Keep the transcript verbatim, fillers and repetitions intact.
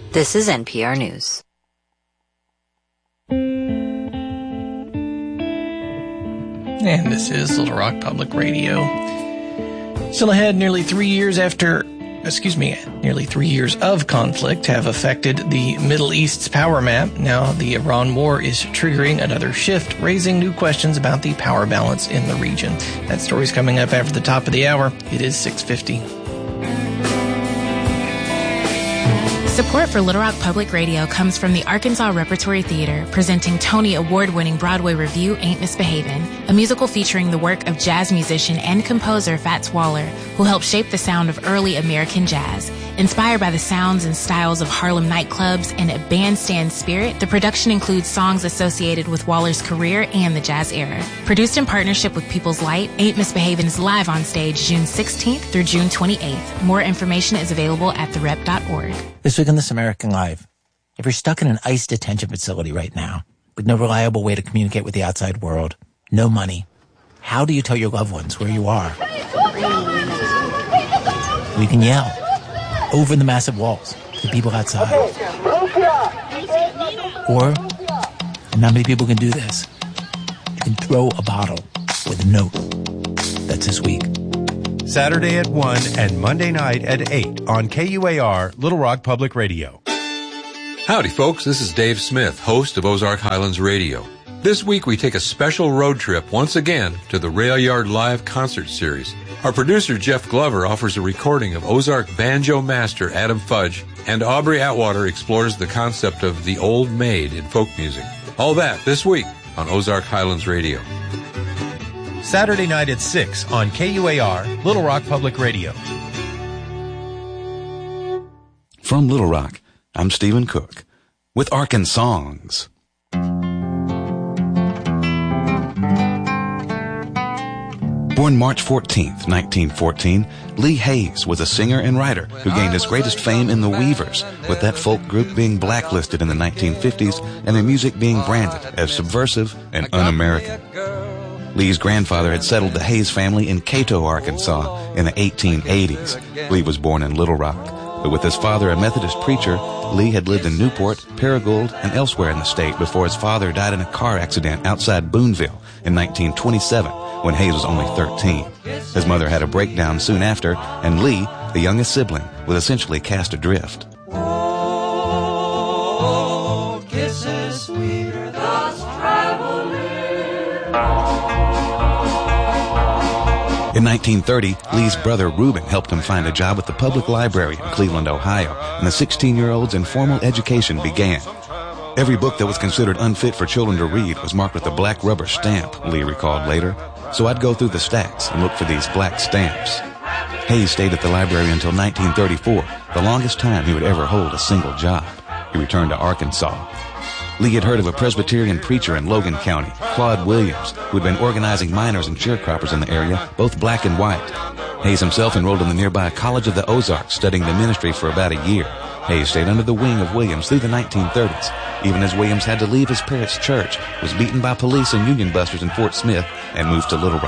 This is N P R News. And this is Little Rock Public Radio. Still ahead, nearly three years after, excuse me, nearly three years of conflict have affected the Middle East's power map. Now the Iran war is triggering another shift, raising new questions about the power balance in the region. That story's coming up after the top of the hour. It is six fifty. Support for Little Rock Public Radio comes from the Arkansas Repertory Theater, presenting Tony Award-winning Broadway review Ain't Misbehavin', a musical featuring the work of jazz musician and composer Fats Waller, who helped shape the sound of early American jazz. Inspired by the sounds and styles of Harlem nightclubs and a bandstand spirit, the production includes songs associated with Waller's career and the jazz era. Produced in partnership with People's Light, Ain't Misbehavin' is live on stage June sixteenth through June twenty-eighth. More information is available at the rep dot org. This week on This American Life, if you're stuck in an ICE detention facility right now, with no reliable way to communicate with the outside world, no money, how do you tell your loved ones where you are? We can yell over the massive walls to the people outside. Or, and not many people can do this, you can throw a bottle with a note. That's this week. Saturday at one and Monday night at eight on K U A R, Little Rock Public Radio. Howdy, folks. This is Dave Smith, host of Ozark Highlands Radio. This week, we take a special road trip once again to the Rail Yard Live Concert Series. Our producer, Jeff Glover, offers a recording of Ozark banjo master Adam Fudge, and Aubrey Atwater explores the concept of the old maid in folk music. All that this week on Ozark Highlands Radio. Saturday night at six on K U A R, Little Rock Public Radio. From Little Rock, I'm Stephen Cook with Arkansongs. Born March fourteenth, nineteen fourteen, Lee Hayes was a singer and writer who gained his greatest fame in the Weavers, with that folk group being blacklisted in the nineteen fifties and their music being branded as subversive and un-American. Lee's grandfather had settled the Hayes family in Cato, Arkansas in the eighteen eighties. Lee was born in Little Rock, but with his father a Methodist preacher, Lee had lived in Newport, Paragould, and elsewhere in the state before his father died in a car accident outside Boonville in nineteen twenty-seven, when Hayes was only thirteen. His mother had a breakdown soon after, and Lee, the youngest sibling, was essentially cast adrift. Oh, kisses sweeter thus traveling. In nineteen thirty, Lee's brother Reuben helped him find a job at the public library in Cleveland, Ohio, and the sixteen-year-old's informal education began. Every book that was considered unfit for children to read was marked with a black rubber stamp, Lee recalled later. So I'd go through the stacks and look for these black stamps. Hayes stayed at the library until nineteen thirty-four, the longest time he would ever hold a single job. He returned to Arkansas. Lee had heard of a Presbyterian preacher in Logan County, Claude Williams, who had been organizing miners and sharecroppers in the area, both black and white. Hayes himself enrolled in the nearby College of the Ozarks, studying the ministry for about a year. Hayes stayed under the wing of Williams through the nineteen thirties, even as Williams had to leave his parents' church, was beaten by police and Union busters in Fort Smith, and moved to Little Rock.